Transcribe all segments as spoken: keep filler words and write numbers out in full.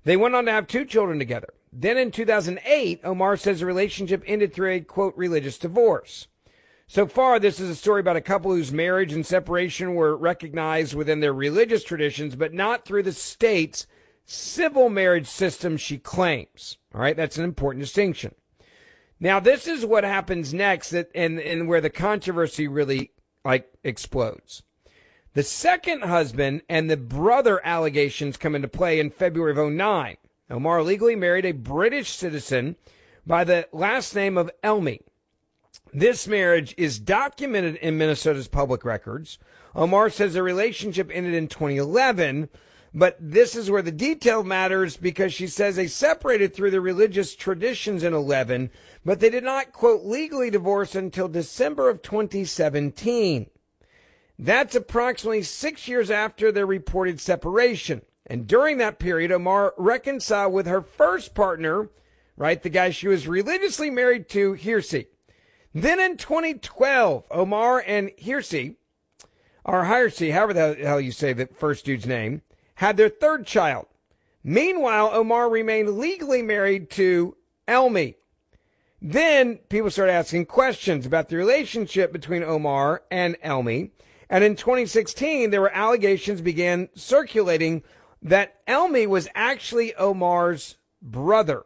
They went on to have two children together. Then in two thousand eight, Omar says the relationship ended through a, quote, religious divorce. So far, this is a story about a couple whose marriage and separation were recognized within their religious traditions, but not through the state's civil marriage system, she claims. All right, that's an important distinction. Now, this is what happens next, that, and, and where the controversy really, like, explodes. The second husband and the brother allegations come into play in February of oh nine. Omar legally married a British citizen by the last name of Elmi. This marriage is documented in Minnesota's public records. Omar says the relationship ended in twenty eleven, but this is where the detail matters because she says they separated through the religious traditions in eleven, but they did not, quote, legally divorce until December of twenty seventeen. That's approximately six years after their reported separation. And during that period, Omar reconciled with her first partner, right, the guy she was religiously married to, Hirsi. Then in twenty twelve, Omar and Hirsi, or Hirsi, however the hell you say the first dude's name, had their third child. Meanwhile, Omar remained legally married to Elmi. Then people started asking questions about the relationship between Omar and Elmi. And in twenty sixteen, there were allegations began circulating that Elmi was actually Omar's brother.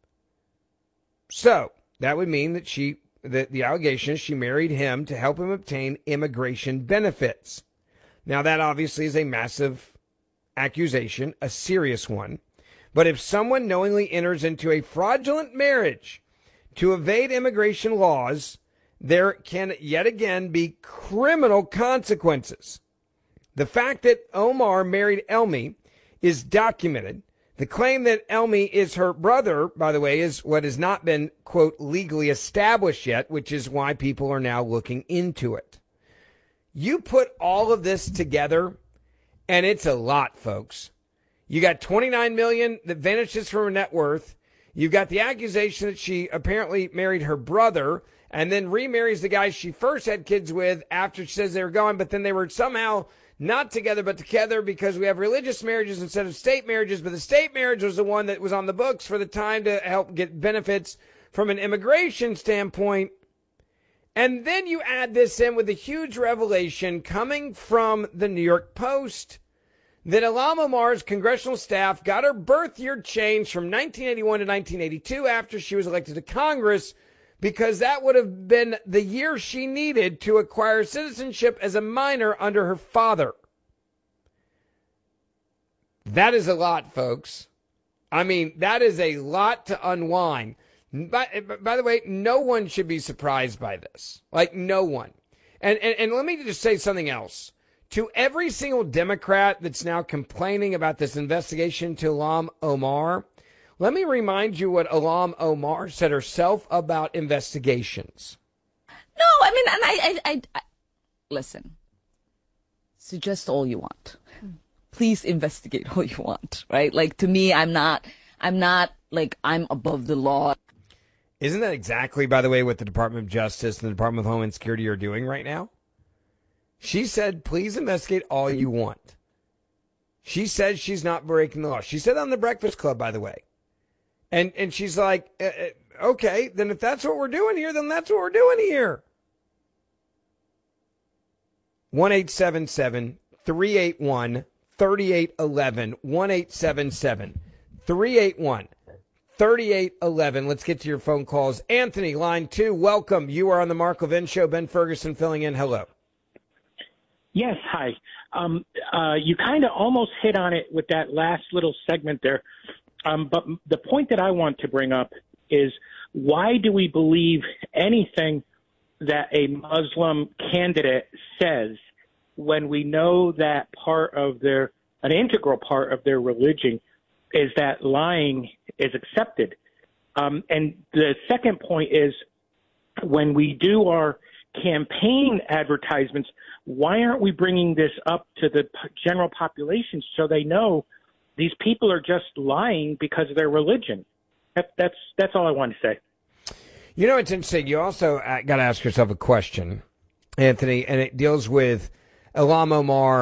So that would mean that she, that the allegation is she married him to help him obtain immigration benefits. Now that obviously is a massive accusation, a serious one. But if someone knowingly enters into a fraudulent marriage to evade immigration laws, there can yet again be criminal consequences. The fact that Omar married Elmi is documented. The claim that Elmi is her brother, by the way, is what has not been, quote, legally established yet, which is why people are now looking into it. You put all of this together, and it's a lot, folks. You got twenty-nine million dollars that vanishes from her net worth. You've got the accusation that she apparently married her brother and then remarries the guy she first had kids with after she says they were gone, but then they were somehow not together, but together because we have religious marriages instead of state marriages. But the state marriage was the one that was on the books for the time to help get benefits from an immigration standpoint. And then you add this in with a huge revelation coming from the New York Post that Ilhan Omar's congressional staff got her birth year changed from nineteen eighty-one to nineteen eighty-two after she was elected to Congress, because that would have been the year she needed to acquire citizenship as a minor under her father. That is a lot, folks. I mean, that is a lot to unwind. By, by the way, no one should be surprised by this. Like, no one. And, and, and let me just say something else. To every single Democrat that's now complaining about this investigation to Ilhan Omar, let me remind you what Ilhan Omar said herself about investigations. No, I mean, and I, I, I, I listen, suggest all you want. Please investigate all you want, right? Like, to me, I'm not, I'm not, like, I'm above the law. Isn't that exactly, by the way, what the Department of Justice and the Department of Homeland Security are doing right now? She said, please investigate all you want. She says she's not breaking the law. She said on the Breakfast Club, by the way. And and she's like, uh, okay, then if that's what we're doing here, then that's what we're doing here. one eight seven seven, three eight one, three eight one one. one eight seven seven, three eight one, three eight one one. Let's get to your phone calls. Anthony, line two, welcome. You are on the Mark Levin Show. Ben Ferguson filling in. Hello. Yes, hi. Um, uh, you kind of almost hit on it with that last little segment there. Um, but the point that I want to bring up is, why do we believe anything that a Muslim candidate says when we know that part of their, an integral part of their religion is that lying is accepted? Um, and the second point is, when we do our campaign advertisements, why aren't we bringing this up to the general population so they know these people are just lying because of their religion? That, that's that's all I want to say. You know, it's interesting. You also got to ask yourself a question, Anthony, and it deals with Ilhan Omar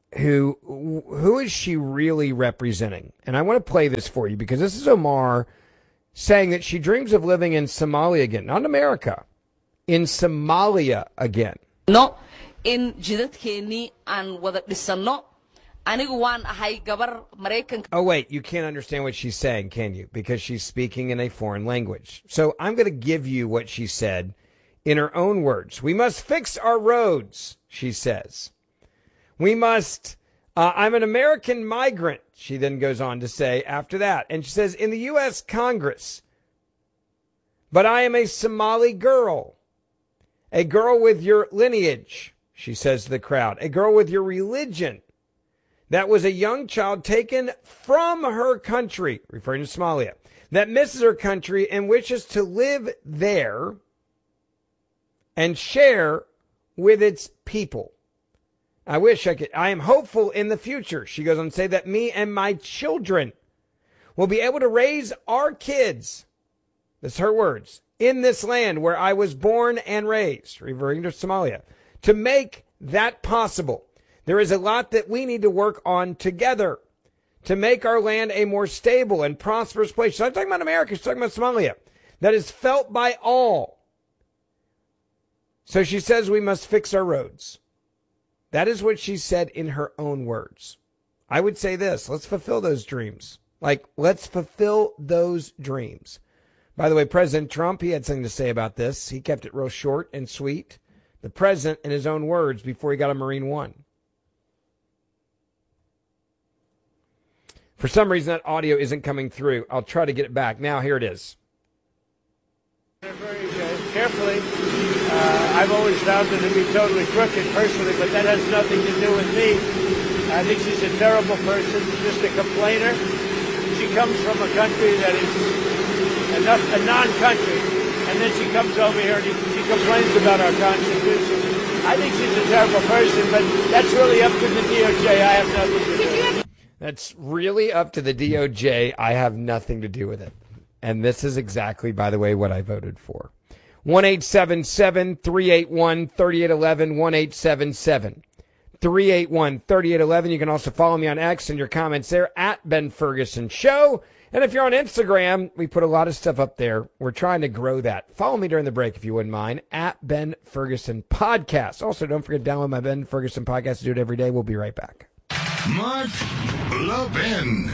who who is she really representing? And I want to play this for you because this is Omar saying that she dreams of living in Somalia again, not America, in Somalia again. No, in jidadkeeni aan wada dhisano. Anigu waan ahay gabar Maraykanka. Oh, wait, you can't understand what she's saying, can you? Because she's speaking in a foreign language. So I'm going to give you what she said in her own words. We must fix our roads, she says. We must, uh, I'm an American migrant, she then goes on to say after that. And she says, in the U S Congress, but I am a Somali girl, a girl with your lineage, she says to the crowd, a girl with your religion. That was a young child taken from her country, referring to Somalia, that misses her country and wishes to live there and share with its people. I wish I could. I am hopeful in the future, she goes on to say, that me and my children will be able to raise our kids, that's her words, in this land where I was born and raised, referring to Somalia, to make that possible. There is a lot that we need to work on together to make our land a more stable and prosperous place. She's not talking about America, she's talking about Somalia. That is felt by all. So she says we must fix our roads. That is what she said in her own words. I would say this, let's fulfill those dreams. Like, let's fulfill those dreams. By the way, President Trump, he had something to say about this. He kept it real short and sweet. The president, in his own words, before he got a Marine One. For some reason, that audio isn't coming through. I'll try to get it back. Now, here it is. Very uh, carefully. Uh, I've always found her to be totally crooked personally, but that has nothing to do with me. I think she's a terrible person, just a complainer. She comes from a country that is enough, a non-country, and then she comes over here and she complains about our Constitution. I think she's a terrible person, but that's really up to the D O J. I have nothing to do with it. That's really up to the D O J. I have nothing to do with it. And this is exactly, by the way, what I voted for. one eight seven seven, three eight one, three eight one one, one eight seven seven, three eight one, three eight one one. You can also follow me on X and your comments there at Ben Ferguson Show. And if you're on Instagram, we put a lot of stuff up there. We're trying to grow that. Follow me during the break if you wouldn't mind at Ben Ferguson Podcast. Also, don't forget to download my Ben Ferguson Podcast. Do it every day. We'll be right back. Mark Levin.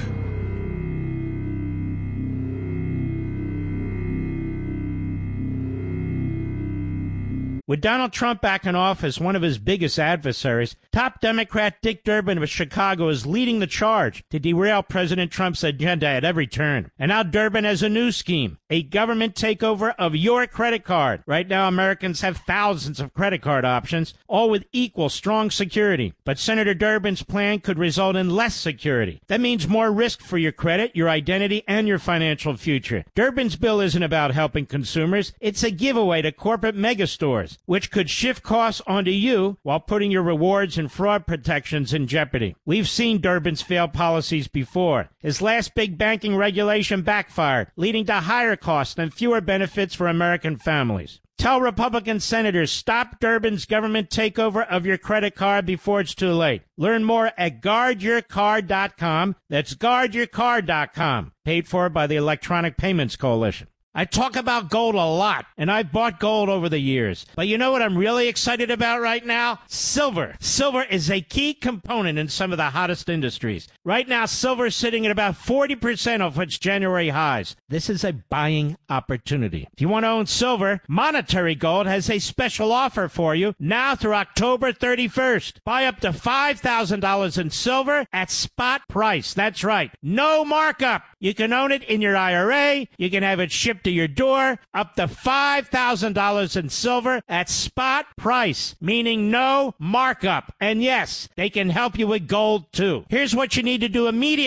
With Donald Trump back in office, one of his biggest adversaries, top Democrat Dick Durbin of Chicago is leading the charge to derail President Trump's agenda at every turn. And now Durbin has a new scheme, a government takeover of your credit card. Right now, Americans have thousands of credit card options, all with equal strong security. But Senator Durbin's plan could result in less security. That means more risk for your credit, your identity, and your financial future. Durbin's bill isn't about helping consumers. It's a giveaway to corporate megastores, which could shift costs onto you while putting your rewards and fraud protections in jeopardy. We've seen Durbin's failed policies before. His last big banking regulation backfired, leading to higher costs and fewer benefits for American families. Tell Republican senators, stop Durbin's government takeover of your credit card before it's too late. Learn more at guard your card dot com. That's guard your card dot com. Paid for by the Electronic Payments Coalition. I talk about gold a lot, and I've bought gold over the years. But you know what I'm really excited about right now? Silver. Silver is a key component in some of the hottest industries. Right now, silver is sitting at about forty percent off its January highs. This is a buying opportunity. If you want to own silver, Monetary Gold has a special offer for you now through October thirty-first. Buy up to five thousand dollars in silver at spot price. That's right. No markup. You can own it in your I R A. You can have it shipped to your door, up to five thousand dollars in silver at spot price, meaning no markup. And yes, they can help you with gold too. Here's what you need to do immediately.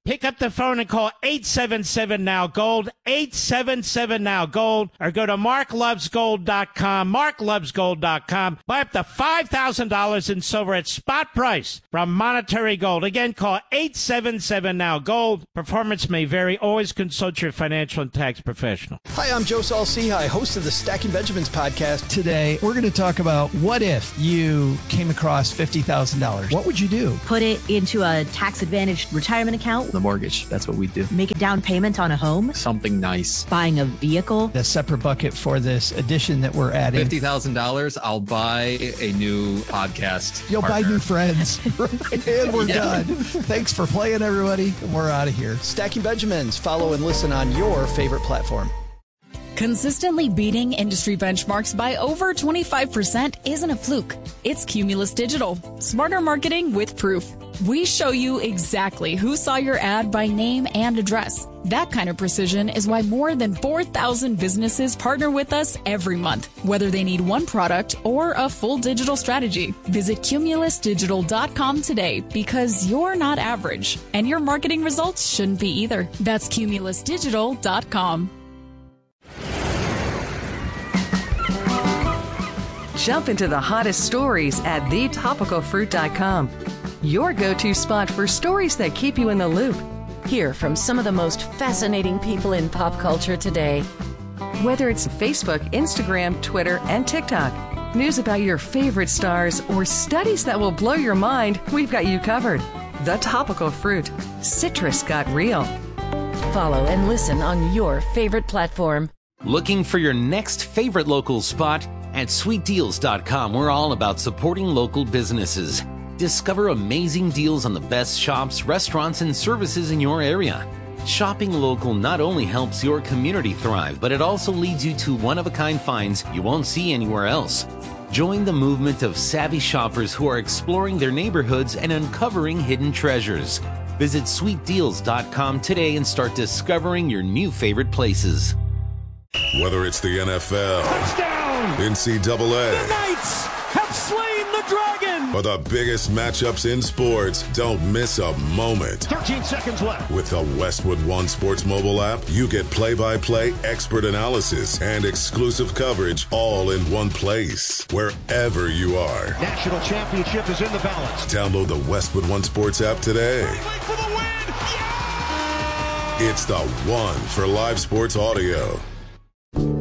Pick up the phone and call eight seven seven now gold, eight seven seven now gold, or go to mark loves gold dot com, mark loves gold dot com. Buy up to five thousand dollars in silver at spot price from Monetary Gold. Again, call eight seven seven now gold. Performance may vary. Always consult your financial and tax professional. Hi, I'm Joe Saul-Sehy, host of the Stacking Benjamins podcast. Today, we're going to talk about what if you came across fifty thousand dollars. What would you do? Put it into a tax-advantaged retirement account. The mortgage. That's what we do. Make a down payment on a home. Something nice. Buying a vehicle. A separate bucket for this addition that we're adding. fifty thousand dollars, I'll buy a new podcast You'll partner. buy new friends. And we're Yeah. done. Thanks for playing, everybody. We're out of here. Stacking Benjamins. Follow and listen on your favorite platform. Consistently beating industry benchmarks by over twenty-five percent isn't a fluke. It's Cumulus Digital. Smarter marketing with proof. We show you exactly who saw your ad by name and address. That kind of precision is why more than four thousand businesses partner with us every month, whether they need one product or a full digital strategy. Visit cumulus digital dot com today because you're not average, and your marketing results shouldn't be either. That's cumulus digital dot com. Jump into the hottest stories at the topical fruit dot com. Your go-to spot for stories that keep you in the loop. Hear from some of the most fascinating people in pop culture today. Whether it's Facebook, Instagram, Twitter, and TikTok, news about your favorite stars, or studies that will blow your mind, we've got you covered. The Topical Fruit. Citrus got real. Follow and listen on your favorite platform. Looking for your next favorite local spot? At sweet deals dot com, we're all about supporting local businesses. Discover amazing deals on the best shops, restaurants, and services in your area. Shopping local not only helps your community thrive, but it also leads you to one-of-a-kind finds you won't see anywhere else. Join the movement of savvy shoppers who are exploring their neighborhoods and uncovering hidden treasures. Visit sweet deals dot com today and start discovering your new favorite places. Whether it's the N F L, touchdown, N C double A, the Knights have slain the dragon, or the biggest matchups in sports, don't miss a moment. thirteen seconds left. With the Westwood One Sports mobile app, you get play-by-play, expert analysis, and exclusive coverage all in one place, wherever you are. National championship is in the balance. Download the Westwood One Sports app today. For the win! Yeah! It's the one for live sports audio.